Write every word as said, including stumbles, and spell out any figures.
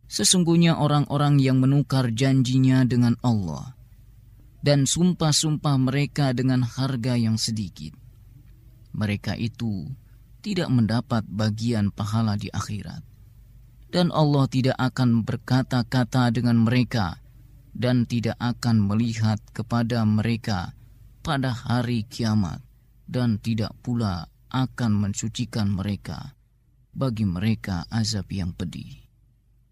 Sesungguhnya orang-orang yang menukar janjinya dengan Allah dan sumpah-sumpah mereka dengan harga yang sedikit, mereka itu tidak mendapat bagian pahala di akhirat. Dan Allah tidak akan berkata-kata dengan mereka dan tidak akan melihat kepada mereka pada hari kiamat, dan tidak pula akan mensucikan mereka. Bagi mereka azab yang pedih.